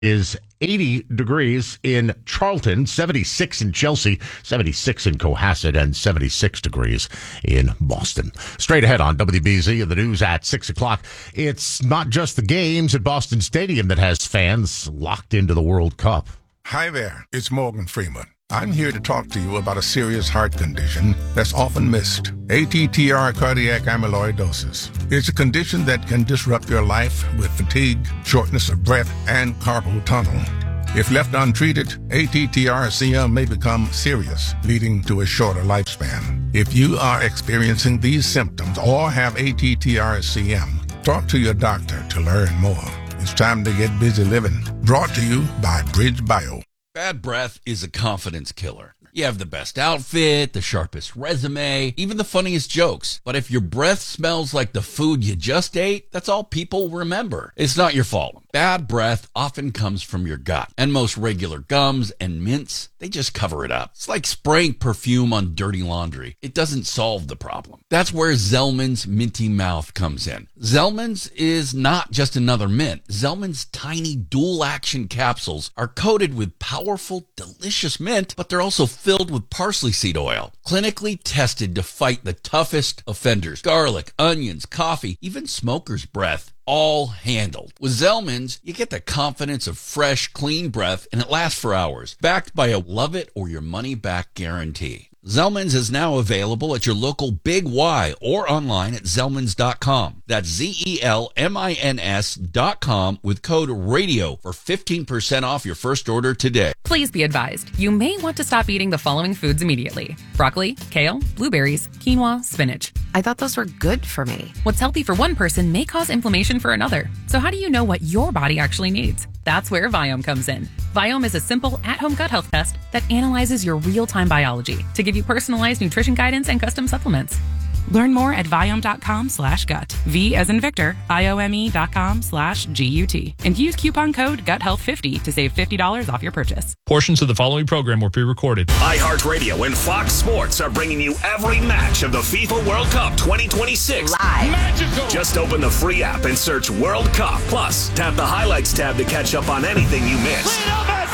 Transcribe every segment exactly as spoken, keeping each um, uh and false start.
is eighty degrees in Charlton, seventy-six in Chelsea, seventy-six in Cohasset, and seventy-six degrees in Boston. Straight ahead on W B Z and the news at six o'clock. It's not just the games at Boston Stadium that has fans locked into the World Cup. Hi there, it's Morgan Freeman. I'm here to talk to you about a serious heart condition that's often missed, A T T R cardiac amyloidosis. It's a condition that can disrupt your life with fatigue, shortness of breath, and carpal tunnel. If left untreated, A T T R C M may become serious, leading to a shorter lifespan. If you are experiencing these symptoms or have A T T R C M, talk to your doctor to learn more. It's time to get busy living. Brought to you by Bridge Bio. Bad breath is a confidence killer. You have the best outfit, the sharpest resume, even the funniest jokes. But if your breath smells like the food you just ate, that's all people remember. It's not your fault. Bad breath often comes from your gut. And most regular gums and mints, they just cover it up. It's like spraying perfume on dirty laundry. It doesn't solve the problem. That's where Zellman's Minty Mouth comes in. Zellman's is not just another mint. Zellman's tiny dual-action capsules are coated with powerful, delicious mint, but they're also filled with parsley seed oil, clinically tested to fight the toughest offenders. Garlic, onions, coffee, even smoker's breath, all handled. With Zellman's, you get the confidence of fresh, clean breath, and it lasts for hours, backed by a love it or your money back guarantee. Zellman's is now available at your local Big Y or online at zellmans dot com. That's Z E L M I N S dot com with code RADIO for fifteen percent off your first order today. Please be advised, you may want to stop eating the following foods immediately: broccoli, kale, blueberries, quinoa, spinach. I thought those were good for me. What's healthy for one person may cause inflammation for another. So how do you know what your body actually needs? That's where Viome comes in. Viome is a simple at-home gut health test that analyzes your real-time biology to give you personalized nutrition guidance and custom supplements. Learn more at Viome.com slash gut. V as in Victor, I-O-M-E dot com slash G-U-T. And use coupon code gut health fifty to save fifty dollars off your purchase. Portions of the following program were pre-recorded. iHeartRadio and Fox Sports are bringing you every match of the FIFA World Cup twenty twenty-six. Live. Magical. Just open the free app and search World Cup. Plus, tap the highlights tab to catch up on anything you missed.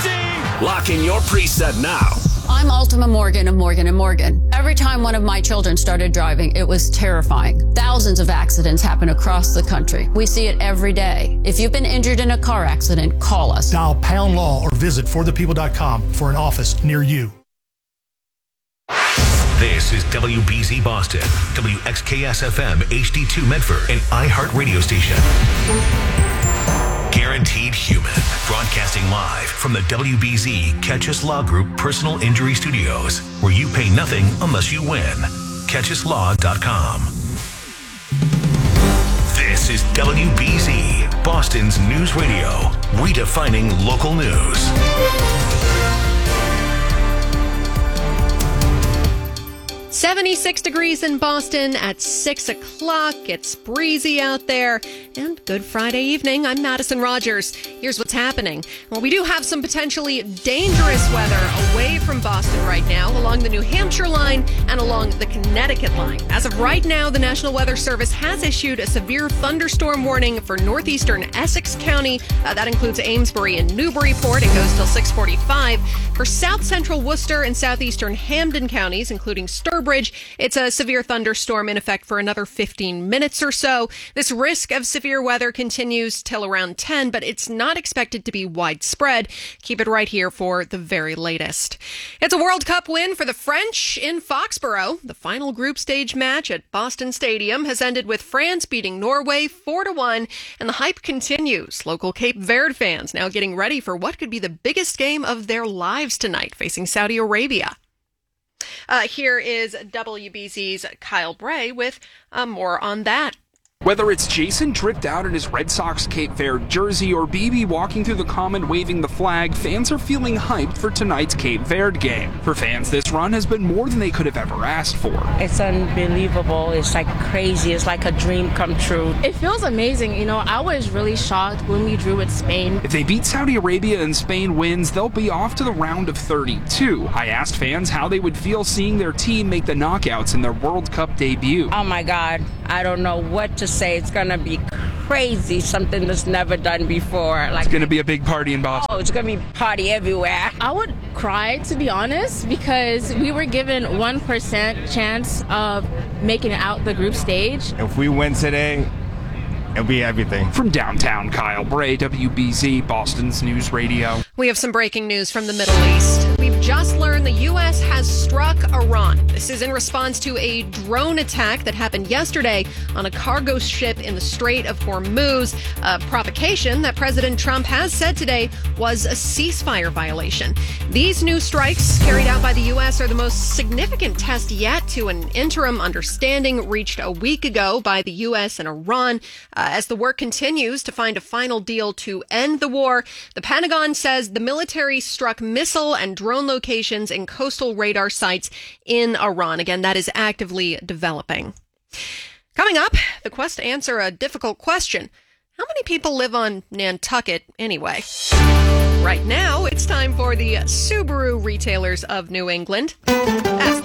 Lock in your preset now. I'm Ultima Morgan of Morgan and Morgan. Every time one of my children started driving, it was terrifying. Thousands of accidents happen across the country. We see it every day. If you've been injured in a car accident, call us. Dial pound law or visit for the people dot com for an office near you. This is W B Z Boston, W X K S F M H D two Medford, an iHeart radio station. Guaranteed Human, broadcasting live from the W B Z Catch Us Law Group Personal Injury Studios, where you pay nothing unless you win. catch us law dot com. This is W B Z, Boston's news radio, redefining local news. seventy-six degrees in Boston at six o'clock. It's breezy out there. And good Friday evening. I'm Madison Rogers. Here's what's happening. Well, we do have some potentially dangerous weather away from Boston right now, along the New Hampshire line and along the Connecticut line. As of right now, the National Weather Service has issued a severe thunderstorm warning for northeastern Essex County. Uh, that includes Amesbury and Newburyport. It goes till six forty-five. For south central Worcester and southeastern Hampden counties, including Sturbridge, it's a severe thunderstorm in effect for another fifteen minutes or so. This risk of severe weather continues till around ten, but it's not expected to be widespread. Keep it right here for the very latest. It's a World Cup win for the French in Foxborough. The final group stage match at Boston Stadium has ended with France beating Norway four to one, and the hype continues. Local Cape Verde fans now getting ready for what could be the biggest game of their lives tonight, facing Saudi Arabia. Uh, here is W B Z's Kyle Bray with uh, more on that. Whether it's Jason tricked out in his Red Sox Cape Verde jersey or B B walking through the common waving the flag, fans are feeling hyped for tonight's Cape Verde game. For fans, this run has been more than they could have ever asked for. It's unbelievable. It's like crazy. It's like a dream come true. It feels amazing. You know, I was really shocked when we drew with Spain. If they beat Saudi Arabia and Spain wins, they'll be off to the round of thirty-two. I asked fans how they would feel seeing their team make the knockouts in their World Cup debut. Oh my God. I don't know what to say. It's going to be crazy, something that's never done before. Like, it's going to be a big party in Boston. Oh, it's going to be party everywhere. I would cry, to be honest, because we were given one percent chance of making it out the group stage. If we win today, it'll be everything. From downtown, Kyle Bray, W B Z, Boston's News Radio. We have some breaking news from the Middle East. We've just learned the U S has struck Iran. This is in response to a drone attack that happened yesterday on a cargo ship in the Strait of Hormuz. A provocation that President Trump has said today was a ceasefire violation. These new strikes carried out by the U S are the most significant test yet to an interim understanding reached a week ago by the U S and Iran. Uh, as the work continues to find a final deal to end the war, the Pentagon says the military struck missile and drone locations in coastal radar sites in Iran. Again, that is actively developing. Coming up, the quest to answer a difficult question. How many people live on Nantucket anyway? Right now, it's time for the Subaru Retailers of New England. Ask the